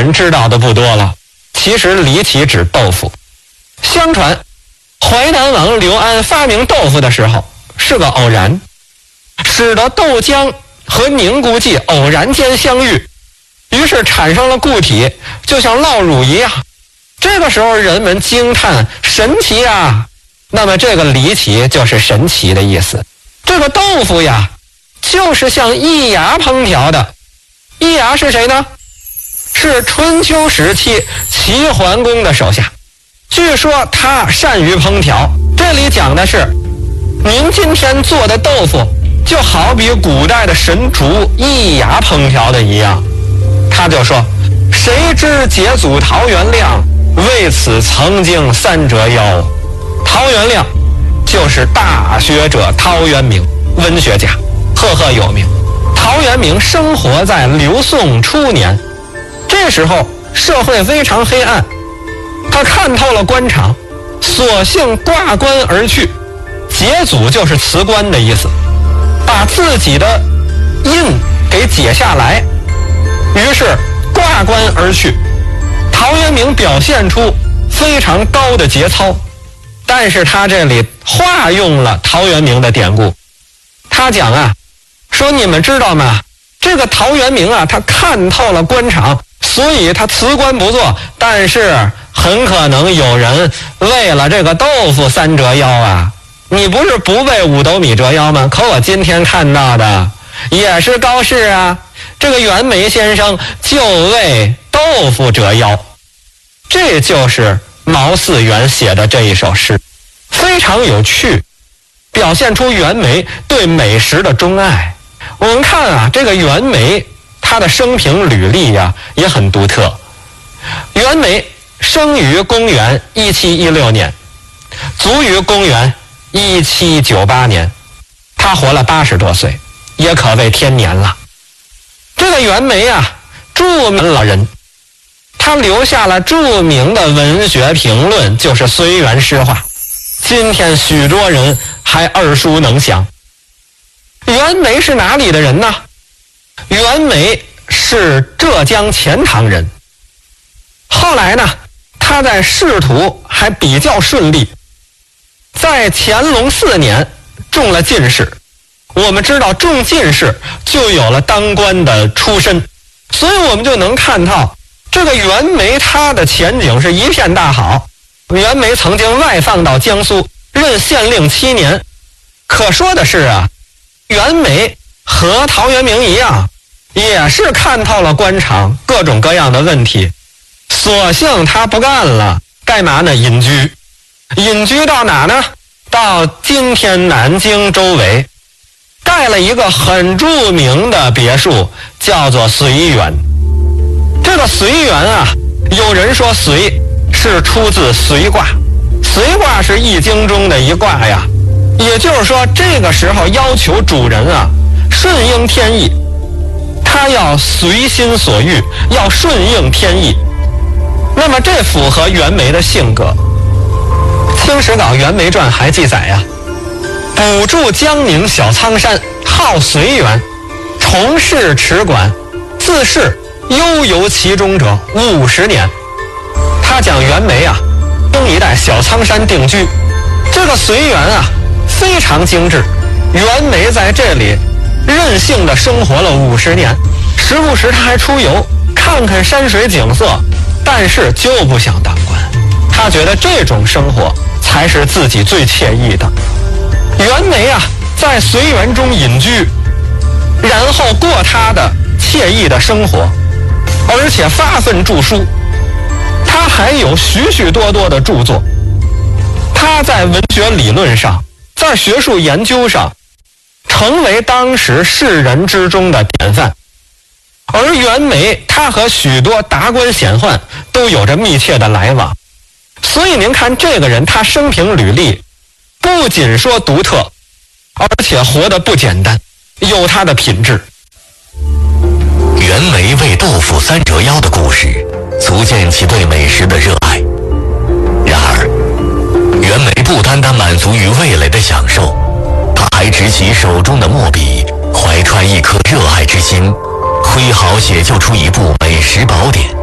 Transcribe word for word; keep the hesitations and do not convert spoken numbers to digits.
人知道的不多了。其实离奇指豆腐。相传淮南王刘安发明豆腐的时候是个偶然，使得豆浆和凝固剂偶然间相遇，于是产生了固体，就像酪乳一样。这个时候人们惊叹神奇啊，那么这个离奇就是神奇的意思。这个豆腐呀就是像易牙烹调的。易牙是谁呢？是春秋时期齐桓公的手下，据说他善于烹调。这里讲的是您今天做的豆腐就好比古代的神厨易牙烹调的一样。他就说，谁知节祖陶元亮，为此曾经三折腰。陶元亮就是大学者陶渊明，文学家，赫赫有名。陶渊明生活在刘宋初年，这时候社会非常黑暗，他看透了官场，索性挂冠而去。解祖就是辞官的意思，把自己的印给解下来，于是挂冠而去。陶渊明表现出非常高的节操，但是他这里化用了陶渊明的典故。他讲啊，说你们知道吗？这个陶渊明啊，他看透了官场，所以他辞官不做，但是很可能有人为了这个豆腐三折腰啊。你不是不为五斗米折腰吗？可我今天看到的也是高士啊，这个袁枚先生就为豆腐折腰。这就是毛四元写的这一首诗，非常有趣，表现出袁枚对美食的钟爱。我们看啊，这个袁枚他的生平履历呀、啊、也很独特。袁枚生于公元一七一六年，卒于公元一七九八年，他活了八十多岁，也可谓天年了。这个袁枚啊，著名了人，他留下了著名的文学评论，就是《随园诗话》，今天许多人还耳熟能详。袁枚是哪里的人呢？袁枚是浙江钱塘人。后来呢，他在仕途还比较顺利，在乾隆四年中了进士。我们知道中进士就有了当官的出身，所以我们就能看到这个袁枚他的前景是一片大好。袁枚曾经外放到江苏任县令七年。可说的是啊，袁枚和陶渊明一样，也是看透了官场各种各样的问题，索性他不干了，干嘛呢？隐居。隐居到哪呢？到今天南京周围，盖了一个很著名的别墅，叫做随园。这个随园啊，有人说随是出自随卦，随卦是易经中的一卦呀。也就是说，这个时候要求主人啊顺应天意，他要随心所欲，要顺应天意。那么这符合袁枚的性格。《清史稿·袁枚传》还记载呀，补住江宁小仓山，号随园，从事持管，自是悠游其中者五十年。他讲袁枚啊，东一带小仓山定居，这个随园啊非常精致，袁枚在这里任性的生活了五十年，时不时他还出游看看山水景色，但是就不想当官。他觉得这种生活才是自己最惬意的。袁枚啊，在随园中隐居，然后过他的惬意的生活，而且发奋著书。他还有许许多多的著作，他在文学理论上，在学术研究上，成为当时士人之中的典范。而袁枚他和许多达官显宦都有着密切的来往，所以您看这个人他生平履历不仅说独特，而且活得不简单，有他的品质。 袁枚为豆腐三折腰的故事足见其对美食的热爱。然而袁枚不单单满足于味蕾的享受，他还执起手中的墨笔，怀揣一颗热爱之心，挥毫写就出一部美食宝典。